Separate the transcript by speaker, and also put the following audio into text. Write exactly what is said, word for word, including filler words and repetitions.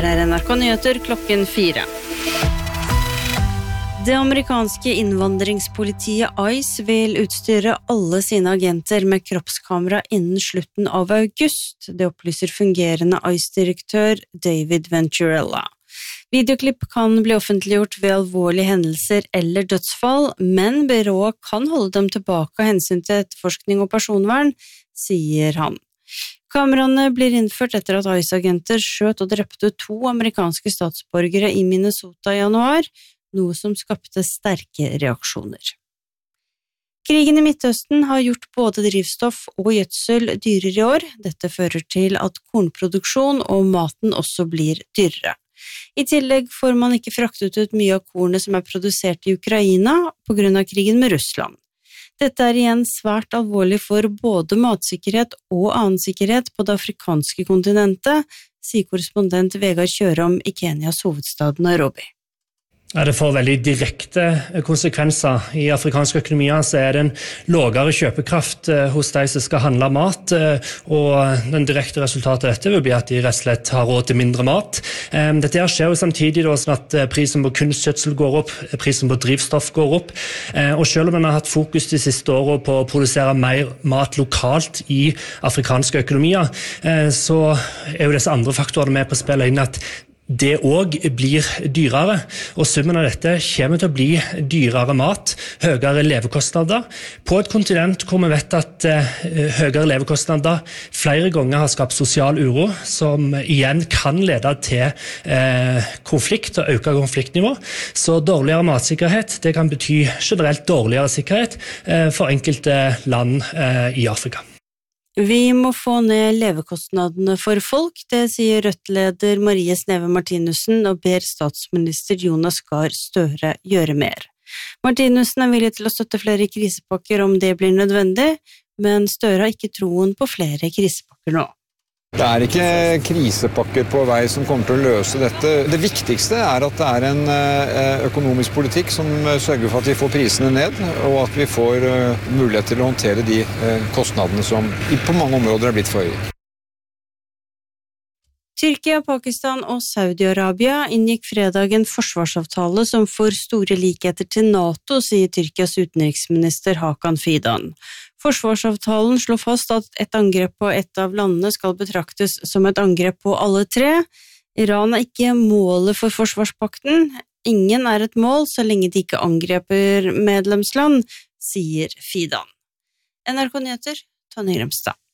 Speaker 1: Her er N R K Nyheter klokken fire. Det amerikanske innvandringspolitiet ICE vil utstyre alle sine agenter med kroppskamera innen slutten av august. Det opplyser fungerende ICE-direktør David Venturella. Videoklipp kan bli offentliggjort ved alvorlige hendelser eller dødsfall, men byrået kan holde dem tilbake av hensyn til etterforskning og personvern, sier han. Kameraene blir innført etter at ICE-agenter skjøt og drepte to amerikanske statsborgere i Minnesota i januar, noe som skapte sterke reaksjoner. Krigen i Midtøsten har gjort både drivstoff og gjødsel dyrere i år. Dette fører til at kornproduksjon og maten også blir dyrere. I tillegg får man ikke fraktet ut mye av kornet som er produsert i Ukraina på grunn av krigen med Russland. Dette er igjen svært alvorlig for både matsikkerhet og annen sikkerhet på det afrikanske kontinentet, sier korrespondent Vegard Kjørom i Kenyas hovedstad Nairobi.
Speaker 2: Ja, det får veldig direkte konsekvenser. I afrikanske økonomier så er det en lavere kjøpekraft hos de som skal handle mat, og den direkte resultatet av dette vil bli at de rett og slett har råd til mindre mat. Dette skjer jo samtidig da, sånn at prisen på kunstgjødsel går opp, prisen på drivstoff går opp, og selv om man har hatt fokus de siste årene på å produsere mer mat lokalt i afrikanske økonomier, så er jo disse andre faktorene med på å spille inn at det også blir dyrere, og summen av dette kommer til å bli dyrere mat, høyere levekostnader, på et kontinent hvor vi vet at uh, høyere levekostnader flere ganger har skapt sosial uro, som igjen kan lede til uh, konflikt og øke konfliktnivå. Så dårligere matsikkerhet, det kan bety generelt dårligere sikkerhet uh, for enkelte land uh, i Afrika.
Speaker 1: Vi må få ned levekostnadene for folk, det sier Rødt-leder Marie Sneve Martinussen og ber statsminister Jonas Gahr Støre gjøre mer. Martinussen er villig til å støtte flere krisepakker om det blir nødvendig, men Støre har ikke troen på flere krisepakker nå.
Speaker 3: Det er ikke krisepakker på vei som kommer til å løse dette. Det viktigste er at det er en økonomisk politikk som sørger for at vi får prisene ned, og at vi får mulighet til å håndtere de kostnadene som på mange områder er blitt for høye.
Speaker 1: Tyrkia, Pakistan og Saudi-Arabia inngikk fredag en forsvarsavtale som får store likheter til NATO, sier Tyrkias utenriksminister Hakan Fidan. Forsvarsavtalen slår fast at et angrep på et av landene skal betraktes som et angrep på alle tre. Iran er ikke målet for forsvarspakten. Ingen er et mål så lenge de ikke angreper medlemsland, sier Fidan. N R K Nyheter, Tonje Grimstad.